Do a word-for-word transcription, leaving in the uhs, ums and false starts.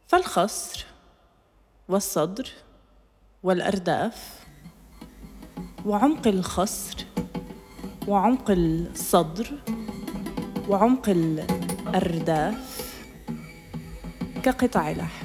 فالخصر والصدر والأرداف وعمق الخصر وعمق الصدر وعمق الأرداف كقطع لحم.